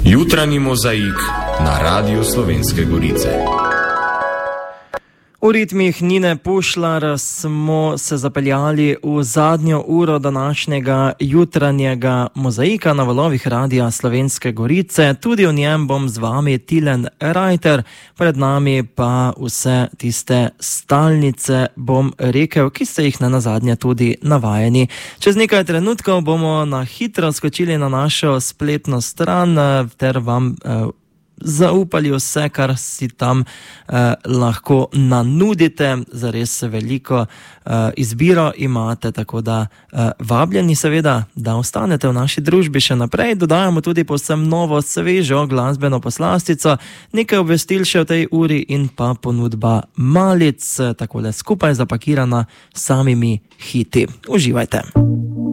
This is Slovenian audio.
Jutranji mozaik na Radiu Slovenske Gorice. V ritmih Nine Pušlar smo se zapeljali v zadnjo uro današnjega jutranjega mozaika na valovih Radia Slovenske Gorice. Tudi v njem bom z vami Tilen Reiter, pred nami pa vse tiste stalnice, bom rekel, ki ste jih nenazadnje tudi navajeni. Čez nekaj trenutkov bomo na hitro skočili na našo spletno stran ter vam zaupali vse, kar si tam lahko nanudite. Zares veliko izbiro imate, tako da vabljeni seveda, da ostanete v naši družbi še naprej. Dodajamo tudi povsem novo, svežo glasbeno poslastico, nekaj obvestil še v tej uri in pa ponudba malic, takole skupaj zapakirana s samimi hiti. Uživajte!